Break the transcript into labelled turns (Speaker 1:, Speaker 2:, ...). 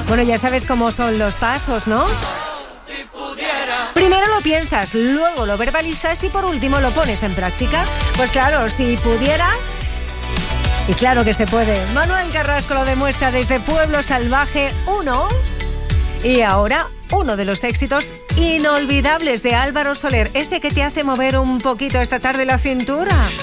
Speaker 1: Bueno, ya sabes cómo son los pasos, ¿no? Primero lo piensas, luego lo verbalizas y por último lo pones en práctica. Pues claro, si pudiera... Y claro que se puede. Manuel Carrasco lo demuestra desde Pueblo Salvaje 1. Y ahora, uno de los éxitos inolvidables de Álvaro Soler. Ese que te hace mover un poquito esta tarde la cintura.